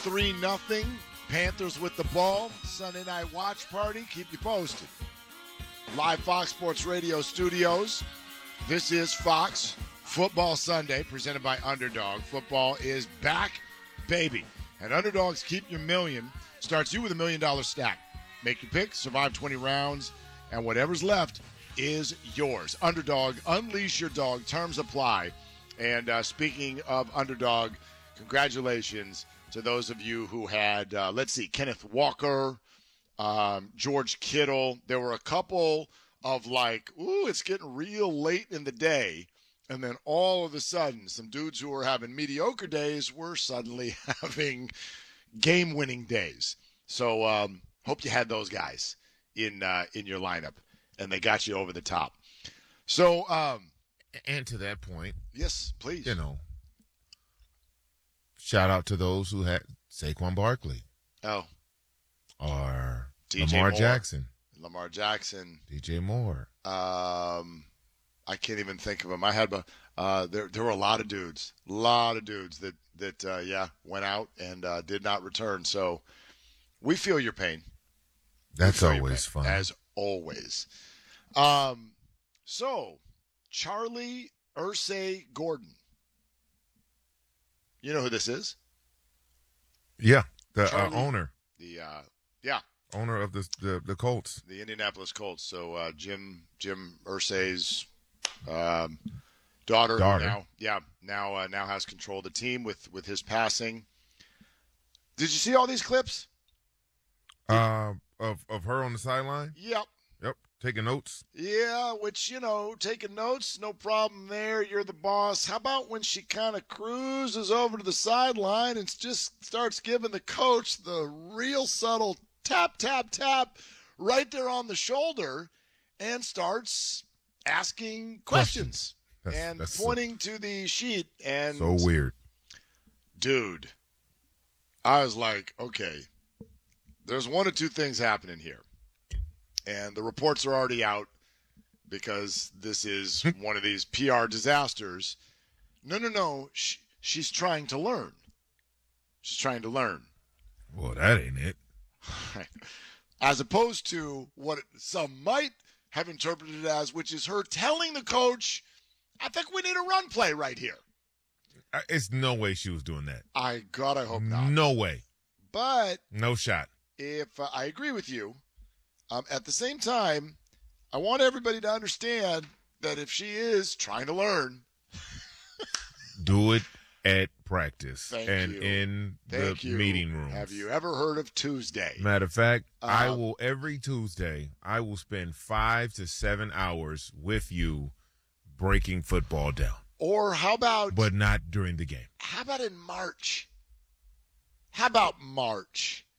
3-0. Panthers with the ball. Sunday night watch party. Keep you posted. Live Fox Sports Radio studios. This is Fox Football Sunday, presented by Underdog. Football is back, baby. And Underdog's Keep Your Million starts you with $1 million stack. Make your pick, survive 20 rounds, and whatever's left is yours. Underdog, unleash your dog. Terms apply. And speaking of Underdog, congratulations to those of you who had, Kenneth Walker, George Kittle. There were a couple of it's getting real late in the day. And then all of a sudden, some dudes who were having mediocre days were suddenly having game-winning days. So hope you had those guys in your lineup, and they got you over the top. So, and to that point, yes, please. Shout out to those who had Saquon Barkley. Oh. Or DJ Lamar Moore. Jackson. Lamar Jackson. DJ Moore. I can't even think of them. I had, there were a lot of dudes that went out and did not return. So we feel your pain. That's always fun. As always. So Charlie Irsay Gordon. You know who this is? Yeah, the owner. Owner of the Colts. The Indianapolis Colts. So Jim Irsay's daughter. Now has control of the team with his passing. Did you see all these clips? Of her on the sideline? Yep. Taking notes? Yeah, which, taking notes, no problem there. You're the boss. How about when she kind of cruises over to the sideline and just starts giving the coach the real subtle tap, tap, tap right there on the shoulder and starts asking questions and pointing to the sheet. And so weird. Dude, I was like, okay, there's one of two things happening here. And the reports are already out because this is one of these PR disasters. No. She's trying to learn. She's trying to learn. Well, that ain't it. As opposed to what some might have interpreted it as, which is her telling the coach, I think we need a run play right here. It's no way she was doing that. I hope not. No way. But no shot. If I agree with you, at the same time, I want everybody to understand that if she is trying to learn, do it at practice Thank you. In the meeting rooms. Have you ever heard of Tuesday? Matter of fact, I will every Tuesday. I will spend 5 to 7 hours with you breaking football down. Or how about? But not during the game. How about in March? How about March?